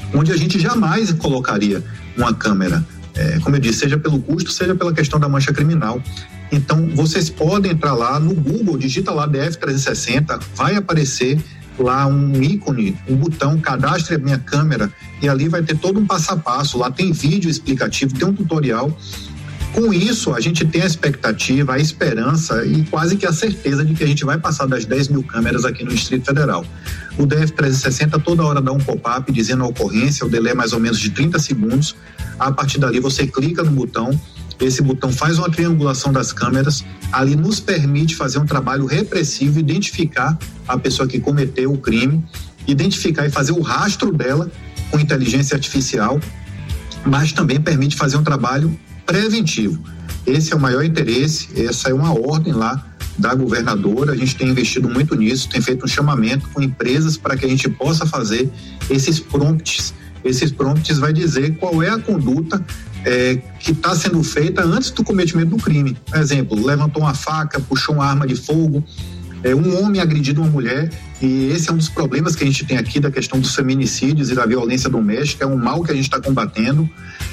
onde a gente jamais colocaria uma câmera, como eu disse, seja pelo custo, seja pela questão da mancha criminal. Então, vocês podem entrar lá no Google, digita lá DF360, vai aparecer lá um ícone, um botão, cadastre a minha câmera, e ali vai ter todo um passo a passo, lá tem vídeo explicativo, tem um tutorial. Com isso, a gente tem a expectativa, a esperança e quase que a certeza de que a gente vai passar das 10 mil câmeras aqui no Distrito Federal. O DF360 toda hora dá um pop-up dizendo a ocorrência, o delay é mais ou menos de 30 segundos. A partir dali você clica no botão, esse botão faz uma triangulação das câmeras, ali nos permite fazer um trabalho repressivo, identificar a pessoa que cometeu o crime, identificar e fazer o rastro dela com inteligência artificial, mas também permite fazer um trabalho preventivo. Esse é o maior interesse, essa é uma ordem lá da governadora, a gente tem investido muito nisso, tem feito um chamamento com empresas para que a gente possa fazer esses prompts. Esses prompts vai dizer qual é a conduta que está sendo feita antes do cometimento do crime. Por exemplo, levantou uma faca, puxou uma arma de fogo, um homem agredido uma mulher, e esse é um dos problemas que a gente tem aqui da questão dos feminicídios e da violência doméstica, é um mal que a gente está combatendo.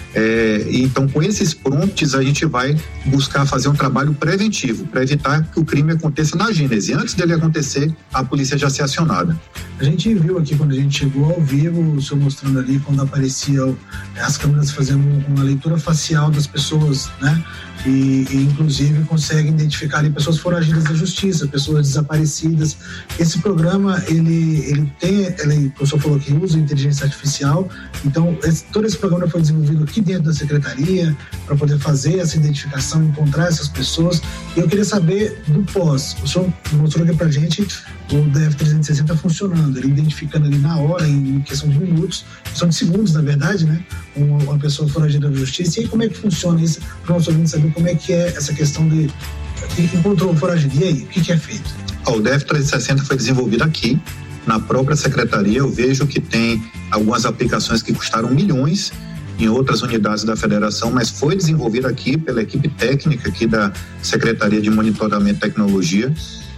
Então, com esses prompts, a gente vai buscar fazer um trabalho preventivo para evitar que o crime aconteça na gênese. Antes dele acontecer, a polícia já ser acionada. A gente viu aqui, quando a gente chegou ao vivo, o senhor mostrando ali, quando apareciam as câmeras fazendo uma leitura facial das pessoas, né? E inclusive conseguem identificar ali pessoas foragidas da justiça, pessoas desaparecidas. Esse programa, ele tem, o senhor falou que usa inteligência artificial, então todo esse programa foi desenvolvido aqui dentro da secretaria para poder fazer essa identificação, encontrar essas pessoas. E eu queria saber do pós. O senhor mostrou aqui pra gente o DF360 funcionando, ele identificando ali na hora, em questão de minutos, questão de segundos, na verdade, né? Uma pessoa foragida da justiça. E aí, como é que funciona isso? Para o nosso ouvinte saber como é que é essa questão de encontrou um foragido. E aí, o que é feito? O DF360 foi desenvolvido aqui, na própria secretaria. Eu vejo que tem algumas aplicações que custaram milhões em outras unidades da federação, mas foi desenvolvido aqui pela equipe técnica aqui da Secretaria de Monitoramento e Tecnologia,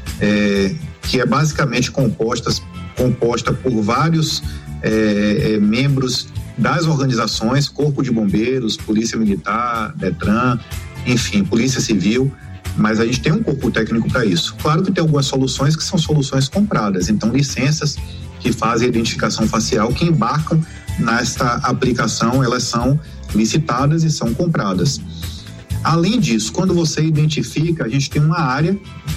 que é basicamente composta por vários membros das organizações, Corpo de Bombeiros, Polícia Militar, Detran, enfim, Polícia Civil, mas a gente tem um corpo técnico para isso. Claro que tem algumas soluções que são soluções compradas, então licenças que fazem a identificação facial, que embarcam nesta aplicação, elas são licitadas e são compradas. Além disso, quando você identifica, a gente tem uma área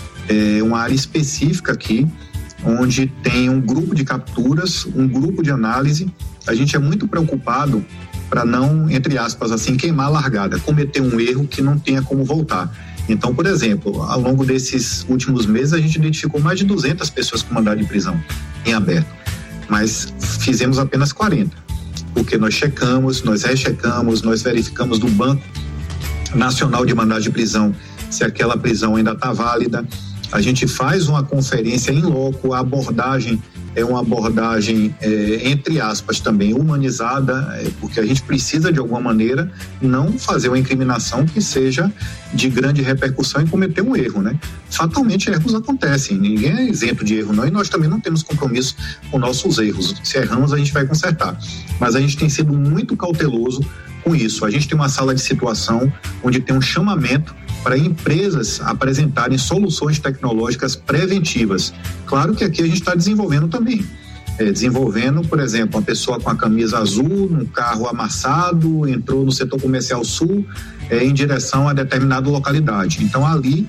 específica aqui, onde tem um grupo de capturas, um grupo de análise. A gente é muito preocupado para não, entre aspas, assim, queimar a largada, cometer um erro que não tenha como voltar. Então, por exemplo, ao longo desses últimos meses, a gente identificou mais de 200 pessoas com mandado de prisão em aberto, mas fizemos apenas 40, porque nós checamos, nós rechecamos, nós verificamos do Banco Nacional de Mandado de Prisão se aquela prisão ainda está válida. A gente faz uma conferência em loco, a abordagem é uma abordagem, entre aspas, também humanizada, porque a gente precisa, de alguma maneira, não fazer uma incriminação que seja de grande repercussão e cometer um erro, né? Fatalmente, erros acontecem, ninguém é isento de erro, não, e nós também não temos compromisso com nossos erros. Se erramos, a gente vai consertar. Mas a gente tem sido muito cauteloso com isso. A gente tem uma sala de situação onde tem um chamamento para empresas apresentarem soluções tecnológicas preventivas. Claro que aqui a gente está desenvolvendo também. Desenvolvendo, por exemplo, uma pessoa com a camisa azul, num carro amassado, entrou no setor comercial sul, em direção a determinada localidade. Então, ali,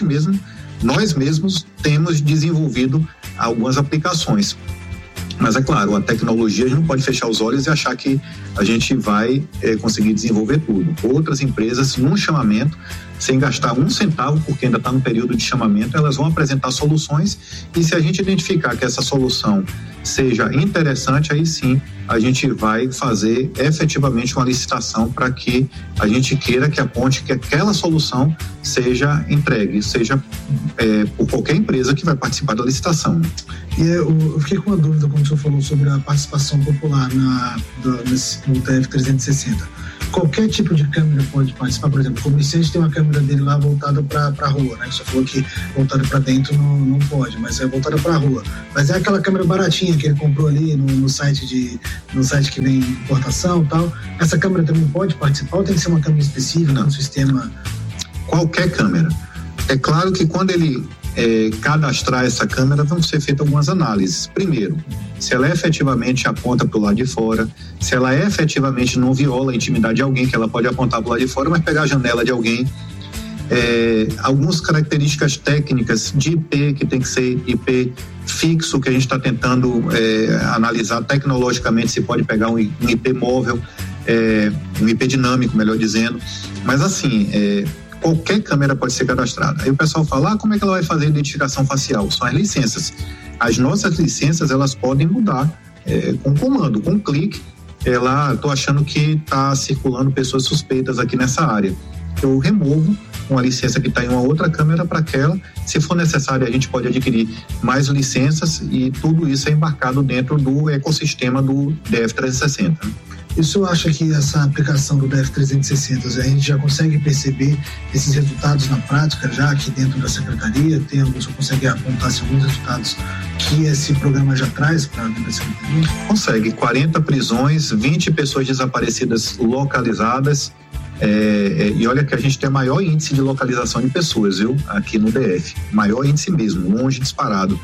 nós mesmos temos desenvolvido algumas aplicações. Mas é claro, a tecnologia, a gente não pode fechar os olhos e achar que a gente vai conseguir desenvolver tudo. Outras empresas, num chamamento, sem gastar um centavo, porque ainda está no período de chamamento, elas vão apresentar soluções, e se a gente identificar que essa solução seja interessante, aí sim a gente vai fazer efetivamente uma licitação para que a gente queira que aponte que aquela solução seja entregue, seja por qualquer empresa que vai participar da licitação. E eu fiquei com uma dúvida quando o senhor falou sobre a participação popular no TF360. qualquer tipo de câmera pode participar. Por exemplo, o comerciante tem uma câmera dele lá voltada para a rua, né? Você falou que voltada para dentro não pode, mas é voltada para a rua. Mas é aquela câmera baratinha que ele comprou ali no site que vem de importação e tal. Essa câmera também pode participar ou tem que ser uma câmera específica, um sistema? Qualquer câmera. É claro que quando ele cadastrar essa câmera, vão ser feitas algumas análises. Primeiro, se ela efetivamente aponta para o lado de fora, se ela efetivamente não viola a intimidade de alguém, que ela pode apontar para o lado de fora, mas pegar a janela de alguém. Algumas características técnicas de IP, que tem que ser IP fixo, que a gente está tentando analisar tecnologicamente, se pode pegar um IP móvel, um IP dinâmico, melhor dizendo. Mas assim, qualquer câmera pode ser cadastrada. Aí o pessoal fala, como é que ela vai fazer a identificação facial? São as licenças. As nossas licenças, elas podem mudar com comando, com clique. Estou achando que está circulando pessoas suspeitas aqui nessa área. Eu removo uma licença que está em uma outra câmera para aquela. Se for necessário, a gente pode adquirir mais licenças e tudo isso é embarcado dentro do ecossistema do DF360. Isso acha que essa aplicação do DF360, a gente já consegue perceber esses resultados na prática, já aqui dentro da Secretaria? Você consegue apontar alguns resultados que esse programa já traz para dentro da Secretaria? Consegue. 40 prisões, 20 pessoas desaparecidas localizadas. E olha que a gente tem o maior índice de localização de pessoas, viu? Aqui no DF. Maior índice mesmo, longe disparado.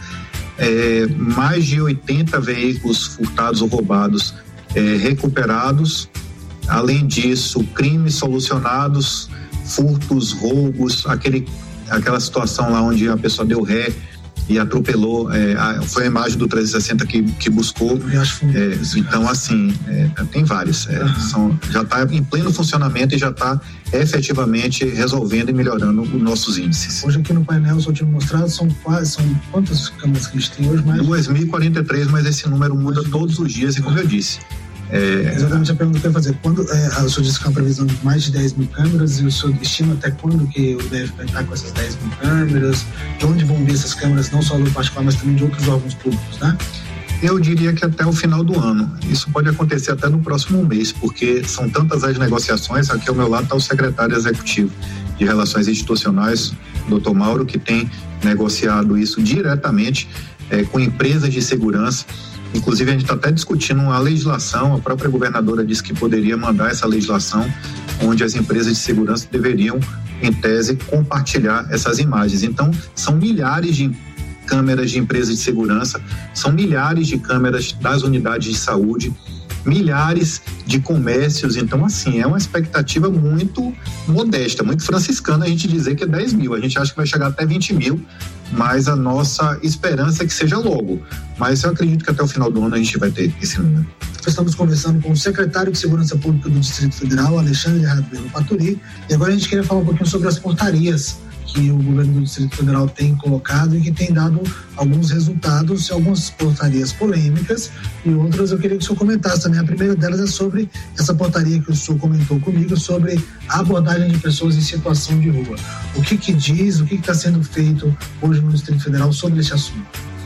Mais de 80 veículos furtados ou roubados recuperados. Além disso, crimes solucionados, furtos, roubos, aquela situação lá onde a pessoa deu ré e atropelou, foi a imagem do 360 que buscou. Então, assim, tem vários. Já está em pleno funcionamento e já está efetivamente resolvendo e melhorando os nossos índices. Hoje aqui no painel, só tinha mostrado, são quantas câmeras que a gente tem hoje? 2.043, mas esse número muda todos os dias, e como eu disse. Exatamente a pergunta que eu ia fazer. Quando o senhor disse que é uma previsão de mais de 10 mil câmeras, e o senhor estima até quando que o DF vai estar com essas 10 mil câmeras? De onde vão vir essas câmeras, não só do particular, mas também de outros órgãos públicos, né? Eu diria que até o final do ano. Isso pode acontecer até no próximo mês, porque são tantas as negociações. Aqui ao meu lado está o secretário executivo de Relações Institucionais, Dr. Mauro, que tem negociado isso diretamente com empresas de segurança. Inclusive, a gente está até discutindo uma legislação. A própria governadora disse que poderia mandar essa legislação, onde as empresas de segurança deveriam, em tese, compartilhar essas imagens. Então, são milhares de câmeras de empresas de segurança, são milhares de câmeras das unidades de saúde, milhares de comércios. Então, assim, é uma expectativa muito modesta, muito franciscana a gente dizer que é 10 mil. A gente acha que vai chegar até 20 mil, mas a nossa esperança é que seja logo. Mas eu acredito que até o final do ano a gente vai ter esse número. Estamos conversando com o secretário de Segurança Pública do Distrito Federal, Alexandre Rabelo Paturi, e agora a gente queria falar um pouquinho sobre as portarias que o governo do Distrito Federal tem colocado e que tem dado alguns resultados, algumas portarias polêmicas e outras eu queria que o senhor comentasse também. A primeira delas é sobre essa portaria que o senhor comentou comigo, sobre a abordagem de pessoas em situação de rua. O que diz, o que está sendo feito hoje no Distrito Federal sobre esse assunto?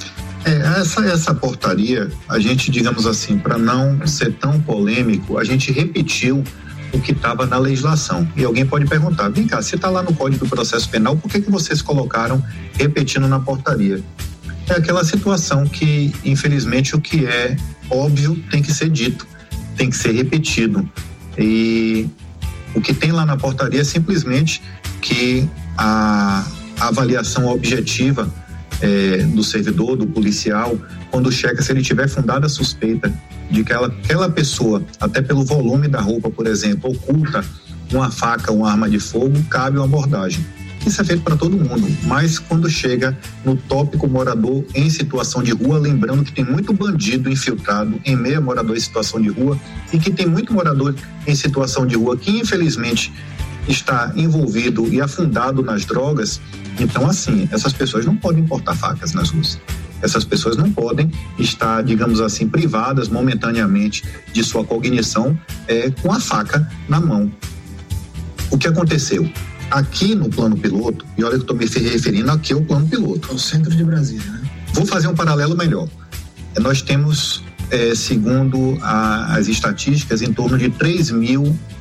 Essa portaria, a gente, digamos assim, para não ser tão polêmico, a gente repetiu o que estava na legislação. E alguém pode perguntar, vem cá, se está lá no Código do Processo Penal, por que vocês colocaram repetindo na portaria? É aquela situação que, infelizmente, o que é óbvio tem que ser dito, tem que ser repetido. E o que tem lá na portaria é simplesmente que a avaliação objetiva do servidor, do policial, quando checa, se ele tiver fundada a suspeita de que aquela pessoa, até pelo volume da roupa, por exemplo, oculta uma faca, uma arma de fogo, cabe uma abordagem. Isso é feito para todo mundo, mas quando chega no tópico morador em situação de rua, lembrando que tem muito bandido infiltrado em meio a morador em situação de rua e que tem muito morador em situação de rua que infelizmente está envolvido e afundado nas drogas. Então, assim, essas pessoas não podem portar facas nas ruas. Essas pessoas não podem estar, digamos assim, privadas momentaneamente de sua cognição com a faca na mão. O que aconteceu? Aqui no plano piloto, e olha que eu estou me referindo aqui ao plano piloto. Ao centro de Brasília, né? Vou fazer um paralelo melhor. Nós temos, segundo as estatísticas, em torno de 3 mil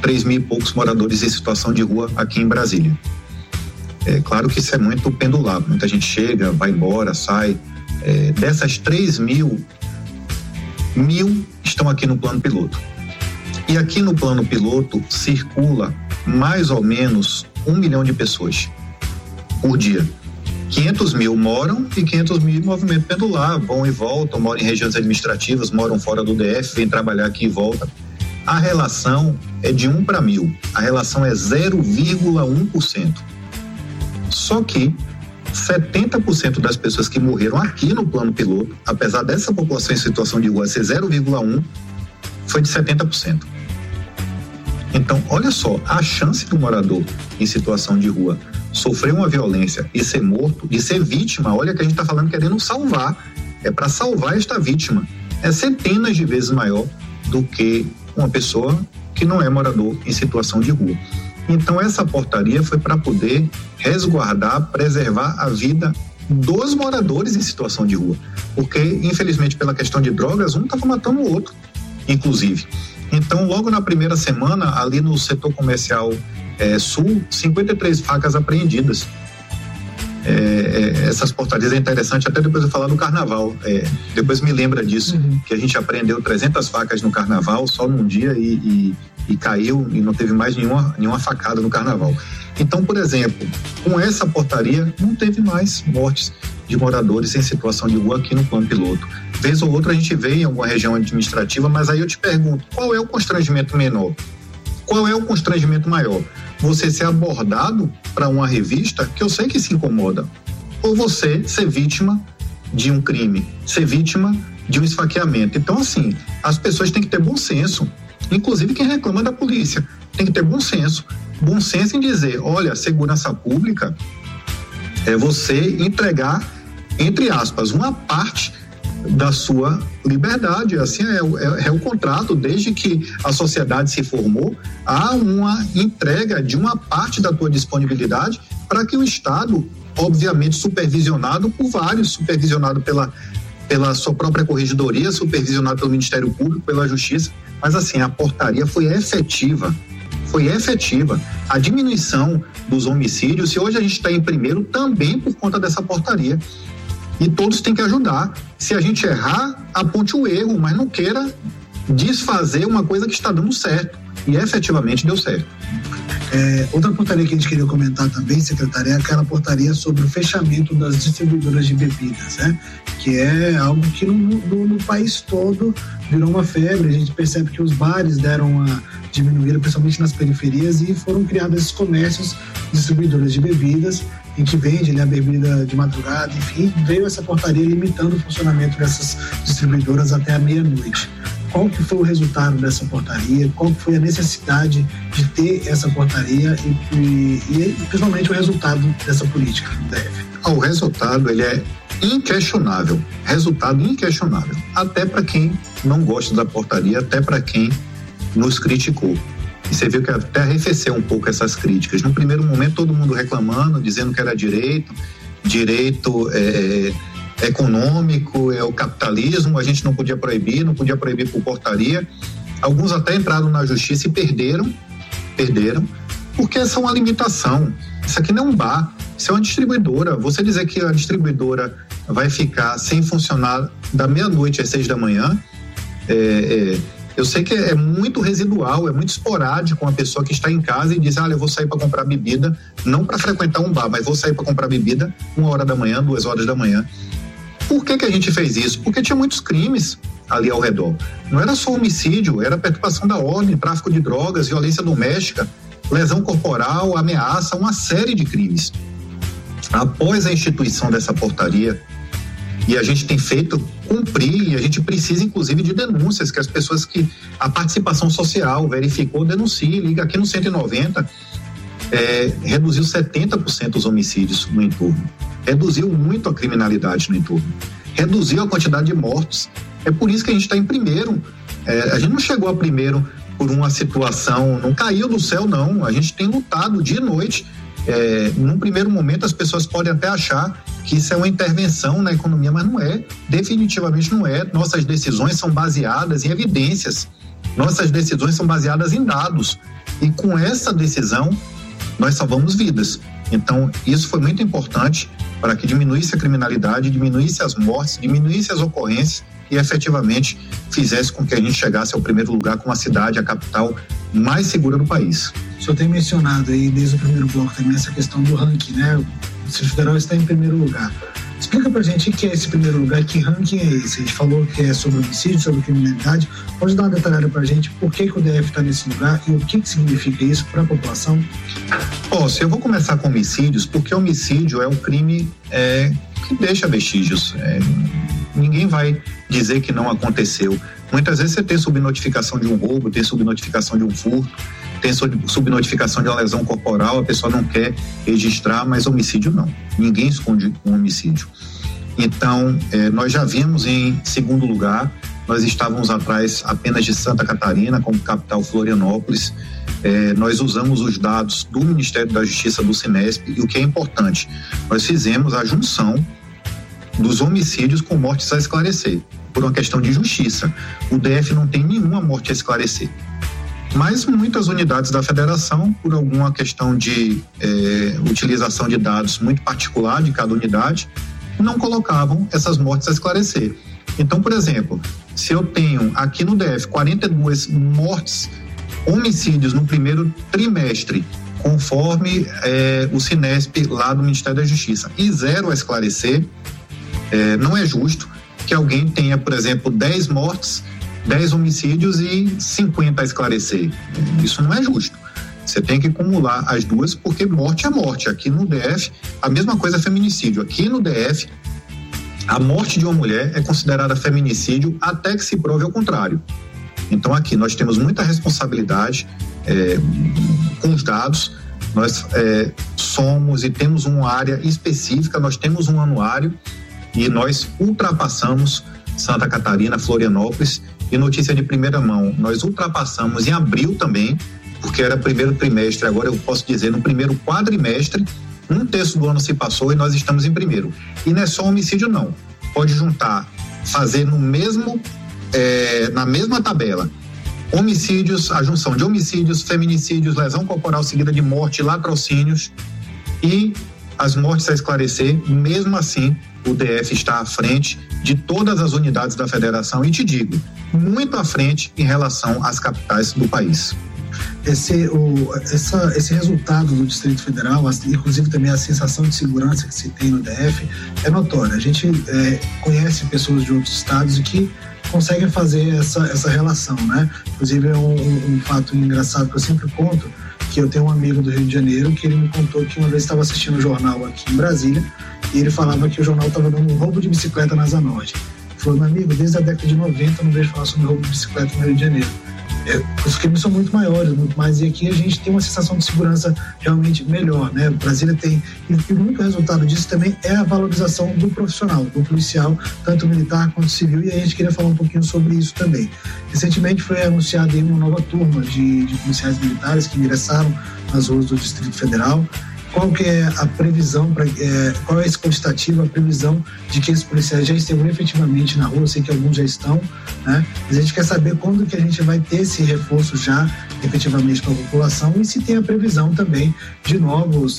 3.000 e poucos moradores em situação de rua aqui em Brasília. É claro que isso é muito pendular, muita gente chega, vai embora, sai. Dessas 3.000, 1.000 estão aqui no plano piloto. E aqui no plano piloto circula mais ou menos 1 milhão de pessoas por dia. 500 mil moram e 500 mil em movimento pendular, vão e voltam, moram em regiões administrativas, moram fora do DF, vêm trabalhar aqui e voltam. A relação é de 1 para 1.000, a relação é 0,1%. Só que 70% das pessoas que morreram aqui no plano piloto, apesar dessa população em situação de rua ser 0,1%, foi de 70%. Então, olha só, a chance do morador em situação de rua sofrer uma violência e ser morto, e ser vítima, olha que a gente está falando querendo salvar, é para salvar esta vítima, é centenas de vezes maior do que uma pessoa que não é morador em situação de rua. Então essa portaria foi para poder resguardar, preservar a vida dos moradores em situação de rua, porque infelizmente pela questão de drogas, um estava matando o outro, inclusive. Então logo na primeira semana, ali no setor comercial sul, 53 facas apreendidas. Essas portarias é interessante, até depois eu falar do carnaval, depois me lembra disso, que a gente apreendeu 300 facas no carnaval só num dia e caiu e não teve mais nenhuma facada no carnaval. Então, por exemplo, com essa portaria não teve mais mortes de moradores em situação de rua aqui no plano piloto. Vez ou outra a gente vê em alguma região administrativa, mas aí eu te pergunto, qual é o constrangimento menor? Qual é o constrangimento maior? Você ser abordado para uma revista, que eu sei que se incomoda, ou você ser vítima de um crime, ser vítima de um esfaqueamento. Então, assim, as pessoas têm que ter bom senso, inclusive quem reclama da polícia, tem que ter bom senso em dizer, olha, segurança pública é você entregar, entre aspas, uma parte da sua liberdade, assim é o contrato, desde que a sociedade se formou, há uma entrega de uma parte da tua disponibilidade para que o Estado, obviamente supervisionado por vários, supervisionado pela sua própria corregedoria, supervisionado pelo Ministério Público, pela Justiça, mas assim, a portaria foi efetiva, a diminuição dos homicídios, e hoje a gente está em primeiro também por conta dessa portaria. E todos têm que ajudar. Se a gente errar, aponte o erro, mas não queira desfazer uma coisa que está dando certo. E efetivamente deu certo. Outra portaria que a gente queria comentar também, secretária, é aquela portaria sobre o fechamento das distribuidoras de bebidas, né? Que é algo que no país todo virou uma febre. A gente percebe que os bares deram uma diminuída, principalmente nas periferias, e foram criados esses comércios, distribuidoras de bebidas, em que vende a bebida de madrugada, enfim, veio essa portaria limitando o funcionamento dessas distribuidoras até a meia-noite. Qual que foi o resultado dessa portaria? Qual que foi a necessidade de ter essa portaria e principalmente o resultado dessa política do DF? O resultado, ele é inquestionável, até para quem não gosta da portaria, até para quem nos criticou. E você viu que até arrefeceu um pouco essas críticas. No primeiro momento, todo mundo reclamando, dizendo que era direito econômico, é o capitalismo, a gente não podia proibir por portaria. Alguns até entraram na justiça e perderam, porque essa é uma limitação. Isso aqui não é um bar, isso é uma distribuidora. Você dizer que a distribuidora vai ficar sem funcionar da meia-noite às 6 da manhã, eu sei que é muito residual, é muito esporádico uma pessoa que está em casa e diz, eu vou sair para comprar bebida, não para frequentar um bar, mas vou sair para comprar bebida 1 hora da manhã, 2 horas da manhã. Por que a gente fez isso? Porque tinha muitos crimes ali ao redor. Não era só homicídio, era perturbação da ordem, tráfico de drogas, violência doméstica, lesão corporal, ameaça, uma série de crimes. Após a instituição dessa portaria, e a gente tem feito cumprir, e a gente precisa inclusive de denúncias, que as pessoas que a participação social verificou, denuncie, liga aqui no 190, reduziu 70% os homicídios no entorno, reduziu muito a criminalidade no entorno, reduziu a quantidade de mortos. É por isso que a gente está em primeiro. A gente não chegou a primeiro por uma situação, não caiu do céu, não. A gente tem lutado dia e noite. Num primeiro momento as pessoas podem até achar que isso é uma intervenção na economia, mas não é, definitivamente não é. Nossas decisões são baseadas em evidências, nossas decisões são baseadas em dados. E com essa decisão, nós salvamos vidas. Então, isso foi muito importante para que diminuísse a criminalidade, diminuísse as mortes, diminuísse as ocorrências e efetivamente fizesse com que a gente chegasse ao primeiro lugar como a cidade, a capital mais segura do país. O senhor tem mencionado aí desde o primeiro bloco também essa questão do ranking, né? O Distrito Federal está em primeiro lugar. Explica pra gente o que é esse primeiro lugar, que ranking é esse? A gente falou que é sobre homicídio, sobre criminalidade. Pode dar uma detalhada pra gente por que o DF está nesse lugar e o que significa isso para a população? Posso, eu vou começar com homicídios, porque homicídio é um crime que deixa vestígios. Ninguém vai dizer que não aconteceu. Muitas vezes você tem subnotificação de um roubo, tem subnotificação de um furto, tem subnotificação de uma lesão corporal, a pessoa não quer registrar, mas homicídio não. Ninguém esconde um homicídio. Então, nós já vimos em segundo lugar, nós estávamos atrás apenas de Santa Catarina, como capital Florianópolis. Nós usamos os dados do Ministério da Justiça, do Cinesp, e o que é importante, nós fizemos a junção dos homicídios com mortes a esclarecer, por uma questão de justiça. O DF não tem nenhuma morte a esclarecer. Mas muitas unidades da federação, por alguma questão de utilização de dados muito particular de cada unidade, não colocavam essas mortes a esclarecer. Então, por exemplo, se eu tenho aqui no DF 42 mortes, homicídios no primeiro trimestre, conforme o Cinesp lá do Ministério da Justiça, e 0 a esclarecer, não é justo que alguém tenha, por exemplo, 10 mortes, 10 homicídios e 50 a esclarecer. Isso não é justo. Você tem que acumular as duas, porque morte é morte. Aqui no DF, a mesma coisa é feminicídio. Aqui no DF, a morte de uma mulher é considerada feminicídio até que se prove ao contrário. Então aqui nós temos muita responsabilidade com os dados. Nós somos e temos uma área específica, nós temos um anuário e nós ultrapassamos Santa Catarina, Florianópolis. E notícia de primeira mão, nós ultrapassamos em abril também, porque era primeiro trimestre, agora eu posso dizer no primeiro quadrimestre, 1/3 do ano se passou e nós estamos em primeiro. E não é só homicídio não, pode juntar, fazer no mesmo, na mesma tabela, homicídios, a junção de homicídios, feminicídios, lesão corporal seguida de morte, latrocínios e as mortes a esclarecer. Mesmo assim, o DF está à frente de todas as unidades da federação e te digo, muito à frente em relação às capitais do país. Esse resultado do Distrito Federal, inclusive também a sensação de segurança que se tem no DF, é notória. A gente conhece pessoas de outros estados e que conseguem fazer essa relação, né? Inclusive é um fato engraçado que eu sempre conto, que eu tenho um amigo do Rio de Janeiro que ele me contou que uma vez estava assistindo um jornal aqui em Brasília e ele falava que o jornal estava dando um roubo de bicicleta na Asa Norte. Ele falou, meu amigo, desde a década de 90 eu não vejo falar sobre roubo de bicicleta no Rio de Janeiro. Os crimes são muito maiores, muito mais, e aqui a gente tem uma sensação de segurança realmente melhor, né? Brasília tem, e muito resultado disso também é a valorização do profissional, do policial, tanto militar quanto civil, e a gente queria falar um pouquinho sobre isso também. Recentemente foi anunciada uma nova turma de policiais militares que ingressaram nas ruas do Distrito Federal. Qual que é a previsão, qual é esse quantitativo, a previsão de que esses policiais já estejam efetivamente na rua? Eu sei que alguns já estão, né? Mas a gente quer saber quando que a gente vai ter esse reforço já efetivamente para a população e se tem a previsão também de novos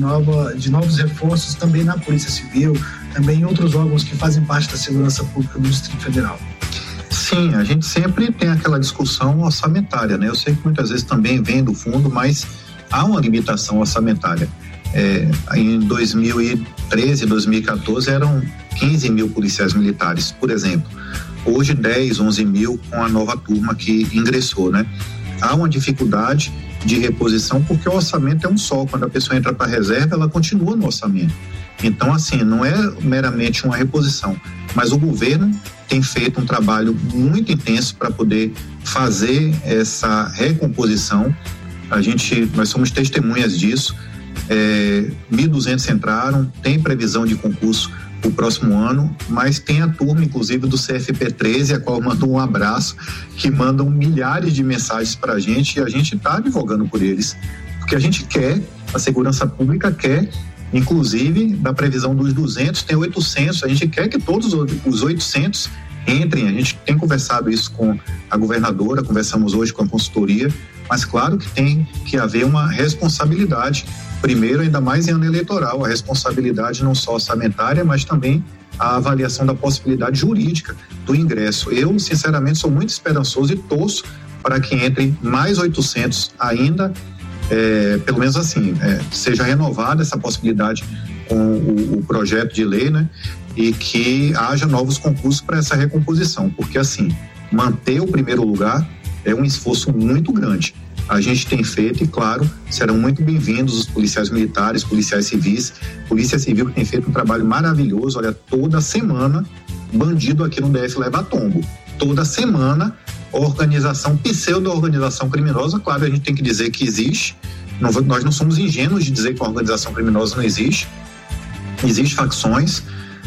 reforços também na Polícia Civil, também em outros órgãos que fazem parte da segurança pública do Distrito Federal. Sim, a gente sempre tem aquela discussão orçamentária, né? Eu sei que muitas vezes também vem do fundo, mas há uma limitação orçamentária. Em 2013, 2014 eram 15 mil policiais militares, por exemplo. Hoje 10, 11 mil com a nova turma que ingressou, né? Há uma dificuldade de reposição porque o orçamento é um só. Quando a pessoa entra para a reserva, ela continua no orçamento. Então, assim, não é meramente uma reposição, mas o governo tem feito um trabalho muito intenso para poder fazer essa recomposição. Nós somos testemunhas disso. 1.200 entraram, tem previsão de concurso para o próximo ano, mas tem a turma, inclusive, do CFP-13, a qual mandou um abraço, que mandam milhares de mensagens para a gente e a gente está advogando por eles, porque a gente quer, a segurança pública quer, inclusive, da previsão dos 200, tem 800, a gente quer que todos os 800 entrem. A gente tem conversado isso com a governadora, conversamos hoje com a consultoria, mas claro que tem que haver uma responsabilidade, primeiro, ainda mais em ano eleitoral, a responsabilidade não só orçamentária, mas também a avaliação da possibilidade jurídica do ingresso. Eu, sinceramente, sou muito esperançoso e torço para que entrem mais 800 ainda, pelo menos assim, seja renovada essa possibilidade com o projeto de lei, né? E que haja novos concursos para essa recomposição, porque assim, manter o primeiro lugar é um esforço muito grande. A gente tem feito e, claro, serão muito bem-vindos os policiais militares, policiais civis, Polícia Civil que tem feito um trabalho maravilhoso. Olha, toda semana, bandido aqui no DF leva tombo. Toda semana, organização, pseudo-organização criminosa, claro, a gente tem que dizer que existe, nós não somos ingênuos de dizer que a organização criminosa não existe. Existem facções,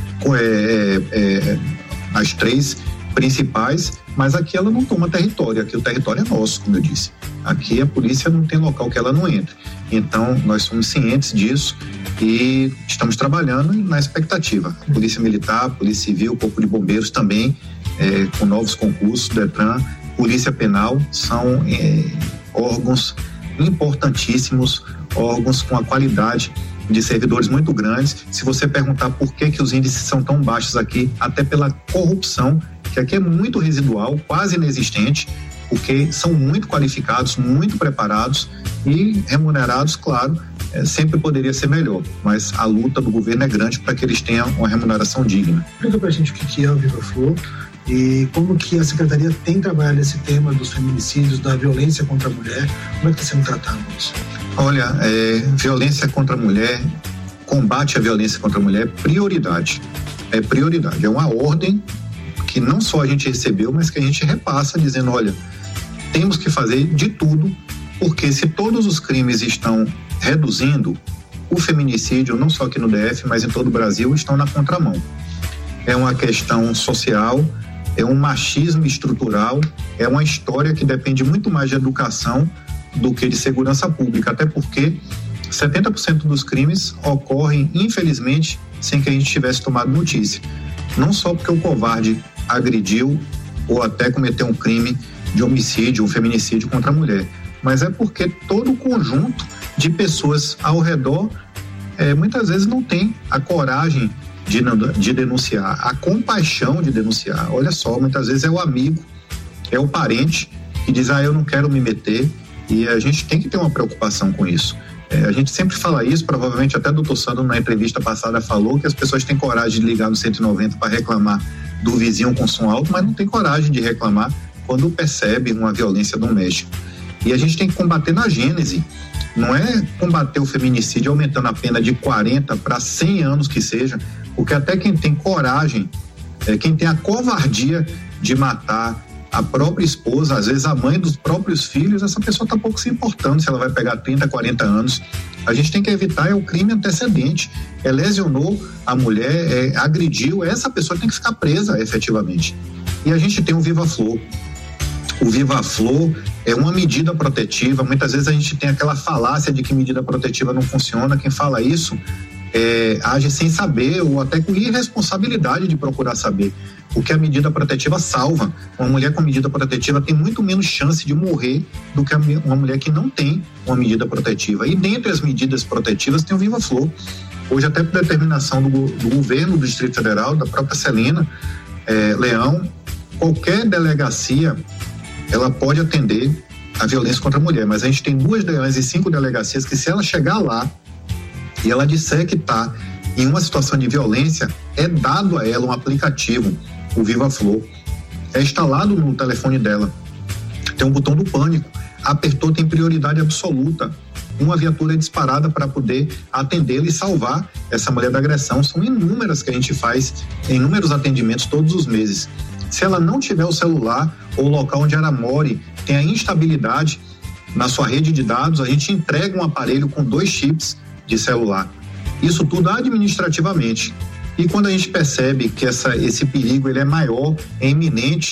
as 3 principais, mas aqui ela não toma território, aqui o território é nosso, como eu disse. Aqui a polícia não tem local que ela não entre. Então, nós somos cientes disso e estamos trabalhando na expectativa. Polícia Militar, Polícia Civil, Corpo de Bombeiros também, com novos concursos, DETRAN, Polícia Penal, são órgãos importantíssimos, órgãos com a qualidade de servidores muito grandes. Se você perguntar por que os índices são tão baixos aqui, até pela corrupção, que aqui é muito residual, quase inexistente, porque são muito qualificados, muito preparados e remunerados, claro, sempre poderia ser melhor, mas a luta do governo é grande para que eles tenham uma remuneração digna. Explica pra gente o que é o Viva Flor e como que a Secretaria tem trabalhado esse tema dos feminicídios, da violência contra a mulher, como é que está sendo tratado isso? Olha, violência contra a mulher, combate à violência contra a mulher é prioridade, é uma ordem que não só a gente recebeu, mas que a gente repassa dizendo, olha, temos que fazer de tudo, porque se todos os crimes estão reduzindo, o feminicídio, não só aqui no DF, mas em todo o Brasil, estão na contramão. É uma questão social, é um machismo estrutural, é uma história que depende muito mais de educação do que de segurança pública, até porque 70% dos crimes ocorrem, infelizmente, sem que a gente tivesse tomado notícia. Não só porque o covarde agrediu ou até cometeu um crime de homicídio, um feminicídio contra a mulher, mas é porque todo o conjunto de pessoas ao redor muitas vezes não tem a coragem de denunciar, a compaixão de denunciar. Olha só, muitas vezes é o amigo, é o parente que diz, eu não quero me meter, e a gente tem que ter uma preocupação com isso. A gente sempre fala isso, provavelmente até o doutor Sandro na entrevista passada falou que as pessoas têm coragem de ligar no 190 para reclamar do vizinho com som alto, mas não tem coragem de reclamar quando percebe uma violência doméstica. E a gente tem que combater na gênese, não é combater o feminicídio aumentando a pena de 40 para 100 anos que seja, porque até quem tem coragem, quem tem a covardia de matar a própria esposa, às vezes a mãe dos próprios filhos, essa pessoa está pouco se importando se ela vai pegar 30, 40 anos. A gente tem que evitar o crime antecedente. Lesionou a mulher, agrediu, essa pessoa tem que ficar presa efetivamente. E a gente tem o Viva Flor. O Viva Flor é uma medida protetiva. Muitas vezes a gente tem aquela falácia de que medida protetiva não funciona. Quem fala isso age sem saber ou até com irresponsabilidade de procurar saber. Porque a medida protetiva salva. Uma mulher com medida protetiva tem muito menos chance de morrer do que uma mulher que não tem uma medida protetiva. E dentre as medidas protetivas tem o Viva Flor. Hoje, até por determinação do governo do Distrito Federal, da própria Celina Leão, qualquer delegacia ela pode atender a violência contra a mulher, mas a gente tem 2 DEANs e 5 delegacias que, se ela chegar lá e ela disser que está em uma situação de violência, é dado a ela um aplicativo, o Viva Flor, é instalado no telefone dela, tem um botão do pânico, apertou, tem prioridade absoluta, uma viatura é disparada para poder atendê-la e salvar essa mulher da agressão. São inúmeras que a gente faz, inúmeros atendimentos todos os meses. Se ela não tiver o celular ou o local onde ela more tem a instabilidade na sua rede de dados, a gente entrega um aparelho com 2 chips de celular. Isso tudo administrativamente. E quando a gente percebe que esse perigo ele é maior, é iminente,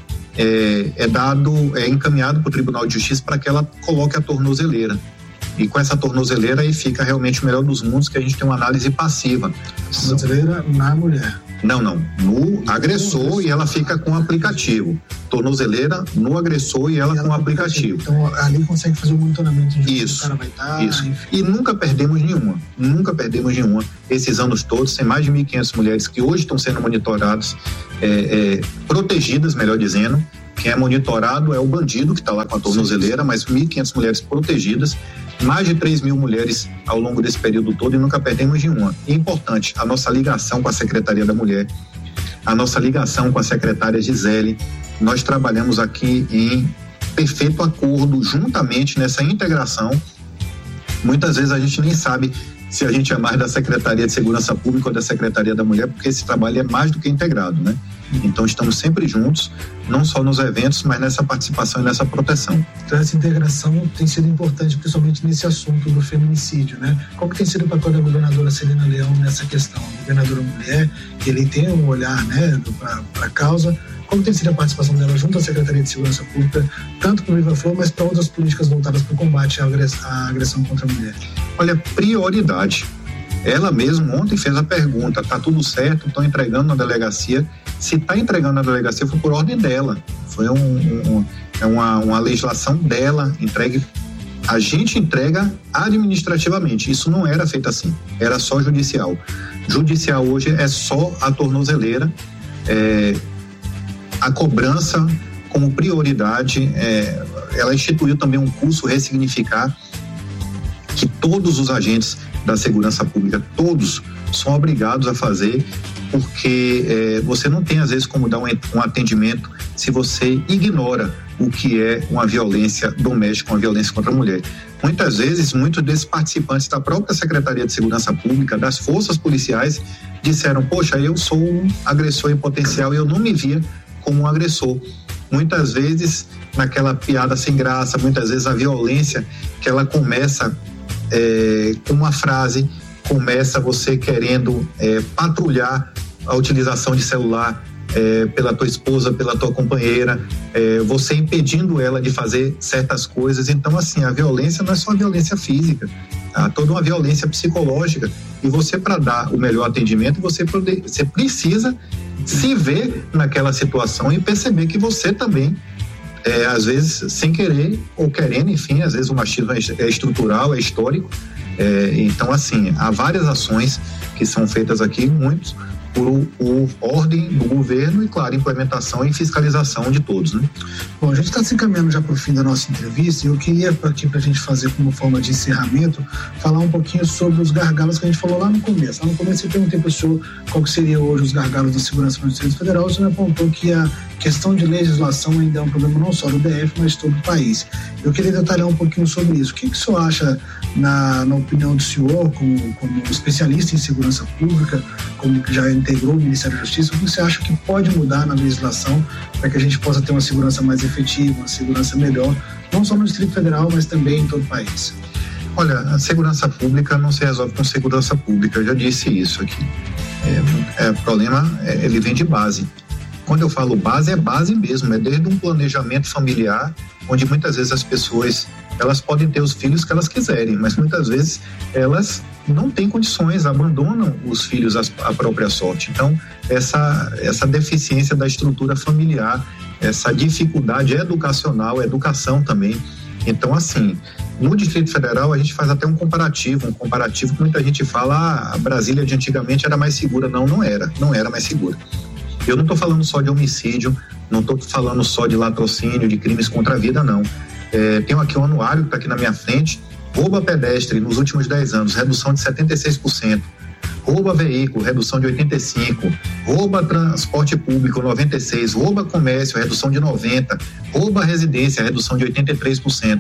é encaminhado para o Tribunal de Justiça para que ela coloque a tornozeleira. E com essa tornozeleira aí fica realmente o melhor dos mundos, que a gente tem uma análise passiva. Tornozeleira na mulher. Não, no agressor e ela fica com o aplicativo. Tornozeleira no agressor e ela com o aplicativo. Então ali consegue fazer o monitoramento de isso, onde o cara vai estar. Isso. E nunca perdemos nenhuma. Esses anos todos, tem mais de 1.500 mulheres que hoje estão sendo monitoradas, protegidas, melhor dizendo. Quem é monitorado é o bandido que está lá com a tornozeleira, mas 1.500 mulheres protegidas, mais de 3.000 mulheres ao longo desse período todo e nunca perdemos nenhuma. E é importante, a nossa ligação com a Secretaria da Mulher, a nossa ligação com a secretária Gisele, nós trabalhamos aqui em perfeito acordo, juntamente nessa integração. Muitas vezes a gente nem sabe se a gente é mais da Secretaria de Segurança Pública ou da Secretaria da Mulher, porque esse trabalho é mais do que integrado, né? Então estamos sempre juntos, não só nos eventos, mas nessa participação e nessa proteção. Então essa integração tem sido importante, principalmente nesse assunto do feminicídio, né? Qual que tem sido o papel da governadora Celina Leão nessa questão? A governadora mulher, que ele tem um olhar, né, para a causa. Como tem sido a participação dela junto à Secretaria de Segurança Pública, tanto para o Viva Flor, mas para outras políticas voltadas para o combate à agressão contra a mulher? Olha, prioridade. Ela mesma ontem fez a pergunta, tá tudo certo, estão entregando na delegacia. Se está entregando na delegacia, foi por ordem dela. Foi uma legislação dela, entregue. A gente entrega administrativamente. Isso não era feito assim, era só judicial. Judicial hoje é só a tornozeleira, a cobrança como prioridade. Ela instituiu também um curso Ressignificar, que todos os agentes da segurança pública, todos são obrigados a fazer, porque você não tem às vezes como dar um atendimento se você ignora o que é uma violência doméstica, uma violência contra a mulher. Muitas vezes, muitos desses participantes da própria Secretaria de Segurança Pública, das forças policiais, disseram: poxa, eu sou um agressor em potencial e eu não me via como um agressor. Muitas vezes, naquela piada sem graça, muitas vezes a violência que ela começa com uma frase, começa você querendo patrulhar a utilização de celular pela tua esposa, pela tua companheira, você impedindo ela de fazer certas coisas. Então, assim, a violência não é só a violência física, há toda uma violência psicológica, e você, para dar o melhor atendimento, você precisa se ver naquela situação e perceber que você também, às vezes sem querer ou querendo, enfim, às vezes o machismo é estrutural, é histórico. Então, assim, há várias ações que são feitas aqui, muitos por ordem do governo e, claro, implementação e fiscalização de todos, né? Bom, a gente está se encaminhando já para o fim da nossa entrevista e eu queria aqui, para a gente fazer como forma de encerramento, falar um pouquinho sobre os gargalos que a gente falou lá no começo. Lá no começo eu perguntei para o senhor qual que seria hoje os gargalos da segurança no Distrito Federal. O senhor apontou que a questão de legislação ainda é um problema não só do DF, mas todo o país. Eu queria detalhar um pouquinho sobre isso. O que o senhor acha, na opinião do senhor, como especialista em segurança pública, como que já integrou o Ministério da Justiça, o que você acha que pode mudar na legislação para que a gente possa ter uma segurança mais efetiva, uma segurança melhor, não só no Distrito Federal, mas também em todo o país? Olha, a segurança pública não se resolve com segurança pública, eu já disse isso aqui. O problema, ele vem de base. Quando eu falo base, é base mesmo, é desde um planejamento familiar, onde muitas vezes as pessoas, elas podem ter os filhos que elas quiserem, mas muitas vezes elas não têm condições, abandonam os filhos à própria sorte. Então, essa deficiência da estrutura familiar, essa dificuldade educacional, educação também. Então, assim, no Distrito Federal a gente faz até um comparativo que muita gente fala: a Brasília de antigamente era mais segura. Não era mais segura. Eu não estou falando só de homicídio, não estou falando só de latrocínio, de crimes contra a vida, não. Tenho aqui um anuário que está aqui na minha frente. Roubo a pedestre nos últimos 10 anos, redução de 76%. Roubo a veículo, redução de 85%. Roubo a transporte público, 96%. Roubo a comércio, redução de 90%. Roubo a residência, redução de 83%.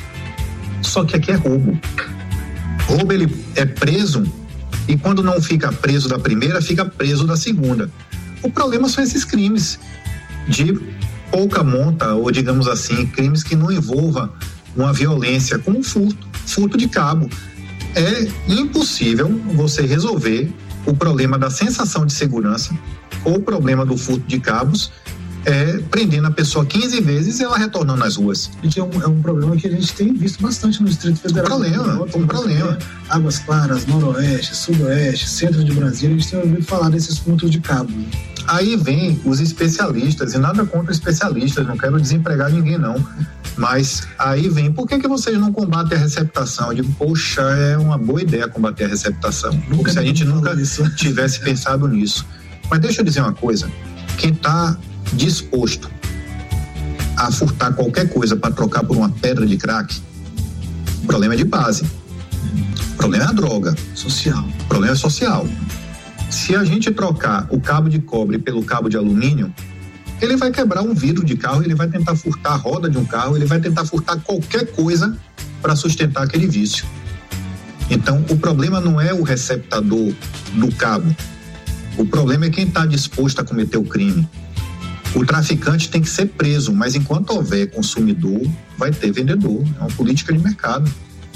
Só que aqui é roubo. Roubo, ele é preso, e quando não fica preso da primeira, fica preso da segunda. O problema são esses crimes de pouca monta, ou digamos assim, crimes que não envolvam uma violência, como furto de cabo. É impossível você resolver o problema da sensação de segurança ou o problema do furto de cabos prendendo a pessoa 15 vezes e ela retornando às ruas. Gente, é um problema que a gente tem visto bastante no Distrito Federal. Um problema. Águas Claras, Noroeste, Sudoeste, Centro de Brasília, a gente tem ouvido falar desses pontos de cabo. Aí vem os especialistas, e nada contra especialistas, não quero desempregar ninguém não, mas aí vem, por que vocês não combatem a receptação? Eu digo, poxa, é uma boa ideia combater a receptação, porque se a gente nunca tivesse pensado nisso. Mas deixa eu dizer uma coisa, quem está disposto a furtar qualquer coisa para trocar por uma pedra de crack, o problema é de base, o problema é a droga. Social. O problema é social. Se a gente trocar o cabo de cobre pelo cabo de alumínio, ele vai quebrar um vidro de carro, ele vai tentar furtar a roda de um carro, ele vai tentar furtar qualquer coisa para sustentar aquele vício. Então, o problema não é o receptador do cabo, o problema é quem está disposto a cometer o crime. O traficante tem que ser preso, mas enquanto houver consumidor, vai ter vendedor. É uma política de mercado.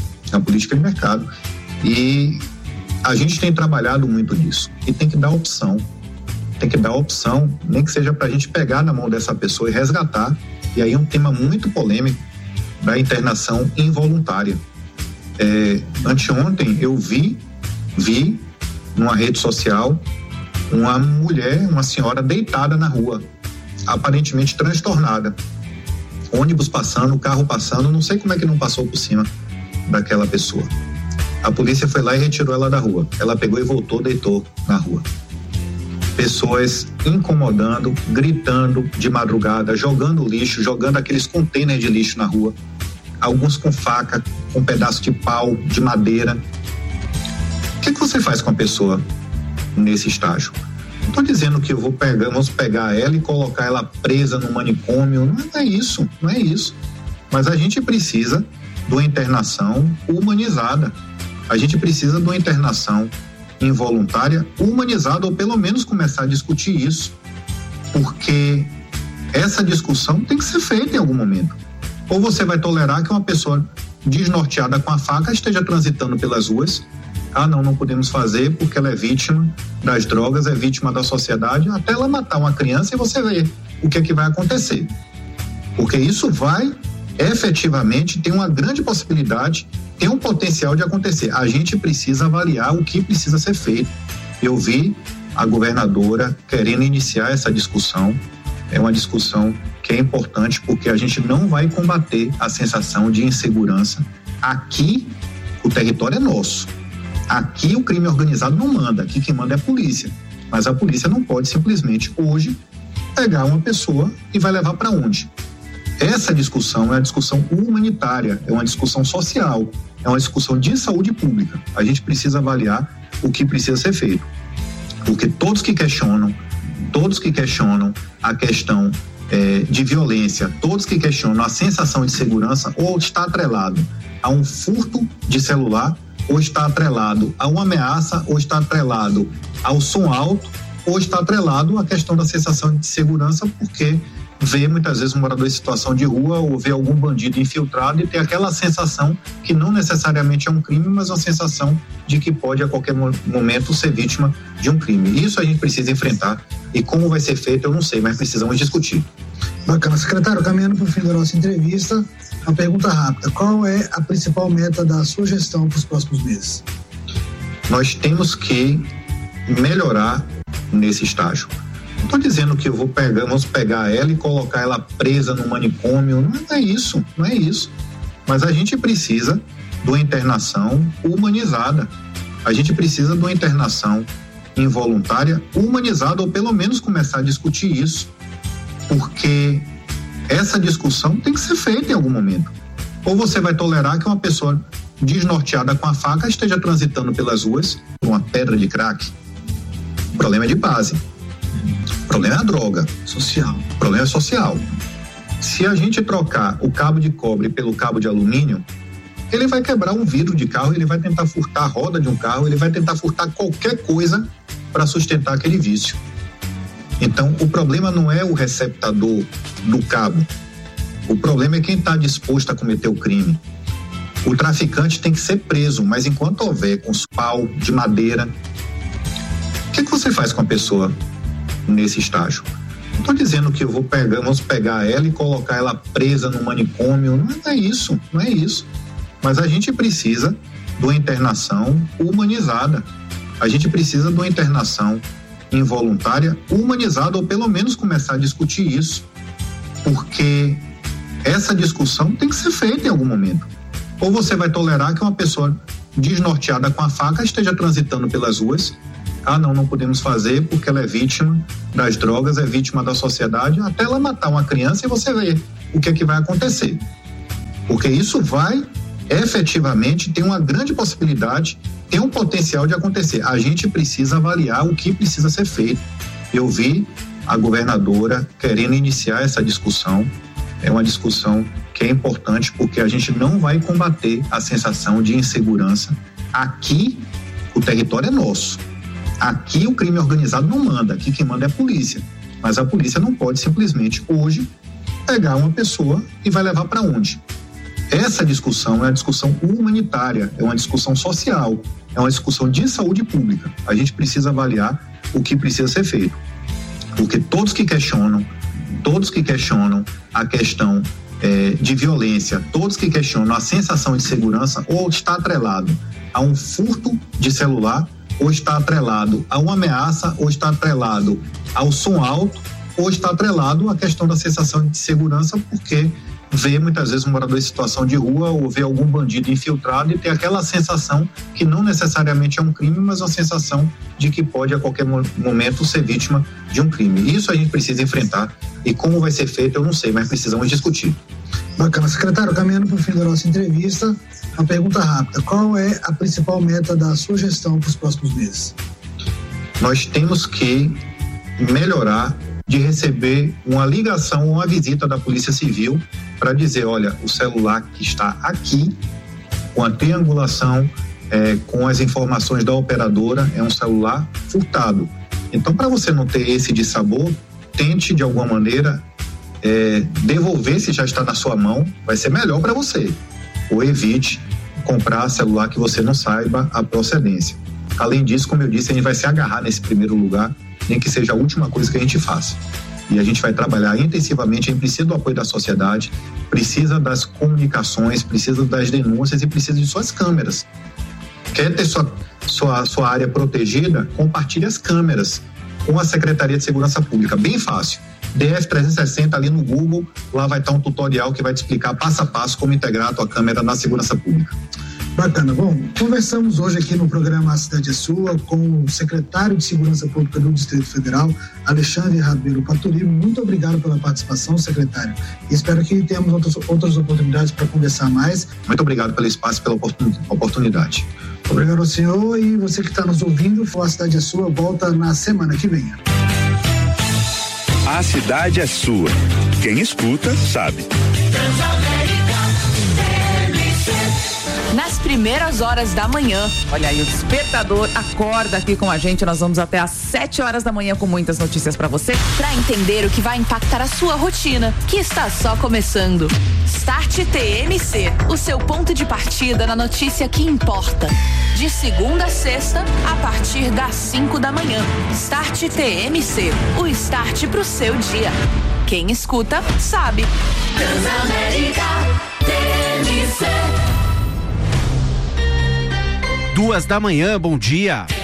E a gente tem trabalhado muito nisso. E tem que dar opção. Nem que seja para a gente pegar na mão dessa pessoa e resgatar. E aí é um tema muito polêmico da internação involuntária. Anteontem eu vi numa rede social uma senhora deitada na rua, aparentemente transtornada, ônibus passando, carro passando, não sei como é que não passou por cima daquela pessoa. A polícia foi lá e retirou ela da rua, ela pegou e voltou, deitou na rua. Pessoas incomodando, gritando de madrugada, jogando lixo, jogando aqueles containers de lixo na rua, alguns com faca, com pedaço de pau, de madeira. O que você faz com a pessoa nesse estágio? Não estou dizendo que vamos pegar ela e colocar ela presa no manicômio, não é isso. Mas a gente precisa de uma internação humanizada. A gente precisa de uma internação involuntária humanizada, ou pelo menos começar a discutir isso, porque essa discussão tem que ser feita em algum momento. Ou você vai tolerar que uma pessoa desnorteada com a faca esteja transitando pelas ruas. Não podemos fazer porque ela é vítima das drogas, é vítima da sociedade, até ela matar uma criança e você vê o que é que vai acontecer. Porque isso vai efetivamente ter uma grande possibilidade, tem um potencial de acontecer. A gente precisa avaliar o que precisa ser feito. Eu vi a governadora querendo iniciar essa discussão, é uma discussão que é importante porque a gente não vai combater a sensação de insegurança. Aqui o território é nosso. Aqui o crime organizado não manda, aqui quem manda é a polícia. Mas a polícia não pode simplesmente hoje pegar uma pessoa e vai levar para onde? Essa discussão é uma discussão humanitária, é uma discussão social, é uma discussão de saúde pública. A gente precisa avaliar o que precisa ser feito. Porque todos que questionam a questão de violência, todos que questionam a sensação de segurança, ou está atrelado a um furto de celular, ou está atrelado a uma ameaça, ou está atrelado ao som alto, ou está atrelado à questão da sensação de segurança, porque vê muitas vezes um morador em situação de rua ou vê algum bandido infiltrado e tem aquela sensação que não necessariamente é um crime, mas uma sensação de que pode a qualquer momento ser vítima de um crime. Isso a gente precisa enfrentar e como vai ser feito eu não sei, mas precisamos discutir. Bacana. Secretário, caminhando para o fim da nossa entrevista, uma pergunta rápida. Qual é a principal meta da sua gestão para os próximos meses? Nós temos que melhorar nesse estágio. Não estou dizendo que vamos pegar ela e colocar ela presa no manicômio, não é isso. Mas a gente precisa de uma internação humanizada. A gente precisa de uma internação involuntária humanizada, ou pelo menos começar a discutir isso, porque essa discussão tem que ser feita em algum momento. Ou você vai tolerar que uma pessoa desnorteada com a faca esteja transitando pelas ruas com uma pedra de crack. O problema é de base. O problema é a droga. Social. O problema é social. Se a gente trocar o cabo de cobre pelo cabo de alumínio, ele vai quebrar um vidro de carro, ele vai tentar furtar a roda de um carro, ele vai tentar furtar qualquer coisa para sustentar aquele vício. Então, o problema não é o receptador do cabo. O problema é quem está disposto a cometer o crime. O traficante tem que ser preso, mas enquanto houver com pau de madeira, o que você faz com a pessoa nesse estágio? Não estou dizendo que vamos pegar ela e colocar ela presa no manicômio, não é isso. Mas a gente precisa de uma internação humanizada. A gente precisa de uma internação involuntária humanizada, ou pelo menos começar a discutir isso, porque essa discussão tem que ser feita em algum momento. Ou você vai tolerar que uma pessoa desnorteada com a faca esteja transitando pelas ruas. Não podemos fazer porque ela é vítima das drogas, é vítima da sociedade, até ela matar uma criança e você vê o que é que vai acontecer. Porque isso vai efetivamente ter uma grande possibilidade, tem um potencial de acontecer. A gente precisa avaliar o que precisa ser feito. Eu vi a governadora querendo iniciar essa discussão. É uma discussão que é importante porque a gente não vai combater a sensação de insegurança. Aqui o território é nosso. Aqui o crime organizado não manda, aqui quem manda é a polícia. Mas a polícia não pode simplesmente hoje pegar uma pessoa e vai levar para onde? Essa discussão é uma discussão humanitária, é uma discussão social, é uma discussão de saúde pública. A gente precisa avaliar o que precisa ser feito. Porque todos que questionam a questão de violência, todos que questionam a sensação de segurança, ou está atrelado a um furto de celular, ou está atrelado a uma ameaça, ou está atrelado ao som alto, ou está atrelado à questão da sensação de segurança, porque vê muitas vezes um morador em situação de rua ou vê algum bandido infiltrado e tem aquela sensação que não necessariamente é um crime, mas uma sensação de que pode a qualquer momento ser vítima de um crime. Isso a gente precisa enfrentar e como vai ser feito eu não sei, mas precisamos discutir. Bacana. Secretário, caminhando para o fim da nossa entrevista, uma pergunta rápida. Qual é a principal meta da sua gestão para os próximos meses? Nós temos que melhorar de receber uma ligação ou uma visita da Polícia Civil para dizer, olha, o celular que está aqui, com a triangulação, com as informações da operadora, é um celular furtado. Então, para você não ter esse dissabor, tente de alguma maneira devolver se já está na sua mão, vai ser melhor para você. Ou evite comprar celular que você não saiba a procedência. Além disso, como eu disse, a gente vai se agarrar nesse primeiro lugar, nem que seja a última coisa que a gente faça. E a gente vai trabalhar intensivamente, a gente precisa do apoio da sociedade, precisa das comunicações, precisa das denúncias e precisa de suas câmeras. Quer ter sua área protegida? Compartilhe as câmeras com a Secretaria de Segurança Pública, bem fácil. DF360 ali no Google, lá vai estar um tutorial que vai te explicar passo a passo como integrar a tua câmera na segurança pública. Bacana. Bom, conversamos hoje aqui no programa A Cidade é Sua com o secretário de Segurança Pública do Distrito Federal, Alexandre Rabelo Paturi. Muito obrigado pela participação, secretário. E espero que tenhamos outras oportunidades para conversar mais. Muito obrigado pelo espaço e pela oportunidade. Obrigado ao senhor e você que está nos ouvindo. A Cidade é Sua volta na semana que vem. A Cidade é Sua. Quem escuta, sabe. Nas primeiras horas da manhã, olha aí, o despertador acorda aqui com a gente. Nós vamos até às 7 horas da manhã com muitas notícias para você, para entender o que vai impactar a sua rotina, que está só começando. Start TMC, o seu ponto de partida na notícia que importa. De segunda a sexta, a partir das 5 da manhã. Start TMC, o start pro seu dia. Quem escuta, sabe. Transamérica TMC. 2 da manhã, bom dia.